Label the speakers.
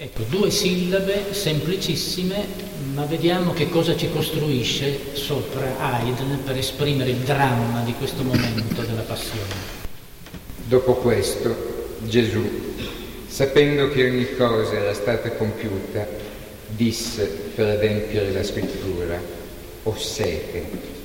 Speaker 1: Ecco, 2 sillabe semplicissime, ma vediamo che cosa ci costruisce sopra Haydn per esprimere il dramma di questo momento della passione.
Speaker 2: Dopo questo, Gesù, sapendo che ogni cosa era stata compiuta, disse per adempiere la scrittura: ho sete.